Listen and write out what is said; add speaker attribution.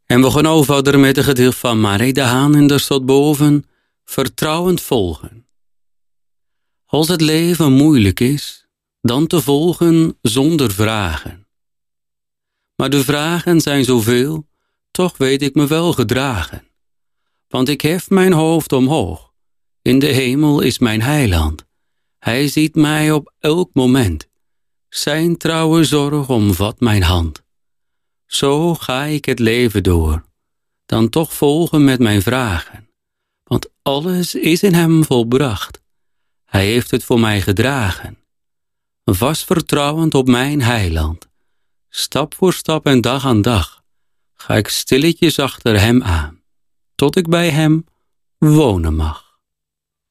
Speaker 1: En we gaan nou verder met het gedicht van Marie de Haan en daar staat boven: vertrouwend volgen. Als het leven moeilijk is, dan te volgen zonder vragen. Maar de vragen zijn zoveel, toch weet ik me wel gedragen. Want ik hef mijn hoofd omhoog, in de hemel is mijn heiland. Hij ziet mij op elk moment, zijn trouwe zorg omvat mijn hand. Zo ga ik het leven door, dan toch volgen met mijn vragen. Want alles is in hem volbracht, hij heeft het voor mij gedragen. Vast vertrouwend op mijn heiland, stap voor stap en dag aan dag, ga ik stilletjes achter hem aan, tot ik bij hem wonen mag.